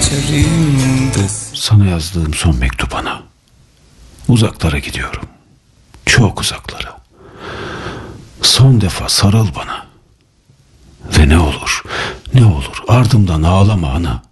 içerimdesin. Sana yazdığım son mektup ana. Uzaklara gidiyorum. Çok uzaklara. Son defa sarıl bana. Ve ne olur ardımdan ağlama ana.